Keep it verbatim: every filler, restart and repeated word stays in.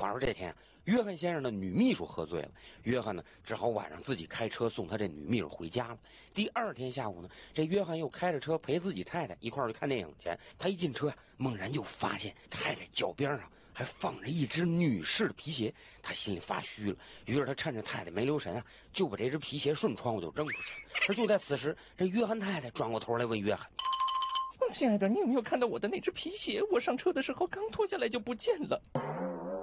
话说这天，约翰先生的女秘书喝醉了，约翰呢只好晚上自己开车送他这女秘书回家了。第二天下午呢，这约翰又开着车陪自己太太一块儿去看电影去。他一进车呀，猛然就发现太太脚边上还放着一只女士的皮鞋，他心里发虚了，于是他趁着太太没留神啊，就把这只皮鞋顺窗户就扔出去了。而就在此时，这约翰太太转过头来问约翰：“ 亲爱的，你有没有看到我的那只皮鞋？我上车的时候刚脱下来就不见了。”